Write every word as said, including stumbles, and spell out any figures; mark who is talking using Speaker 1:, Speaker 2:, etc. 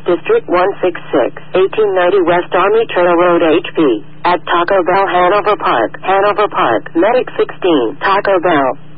Speaker 1: District one sixty-six, eighteen ninety West Army Trail Road, H P. At Taco Bell, Hanover Park. Hanover Park. Medic sixteen. Taco Bell.